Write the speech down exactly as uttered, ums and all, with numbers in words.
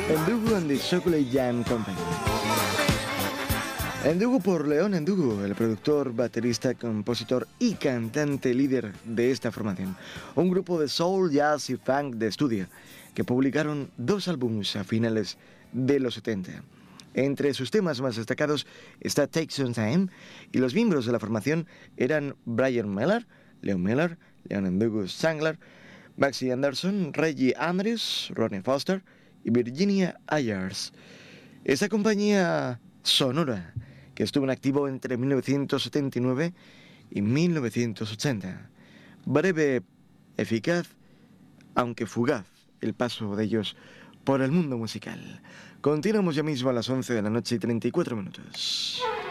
Ndugu and the Chocolate Jam Company. Ndugu por León Ndugu, el productor, baterista, compositor y cantante líder de esta formación. Un grupo de soul, jazz y funk de estudio que publicaron dos álbumes a finales de los setenta. Entre sus temas más destacados está Take Some Time, y los miembros de la formación eran Brian Miller, Leon Miller, Leon Ndugu Sangler, Maxie Anderson, Reggie Andrews, Ronnie Foster y Virginia Ayers. Esta compañía sonora que estuvo en activo entre mil novecientos setenta y nueve y mil novecientos ochenta. Breve, eficaz, aunque fugaz, el paso de ellos por el mundo musical. Continuamos ya mismo a las once de la noche y treinta y cuatro minutos.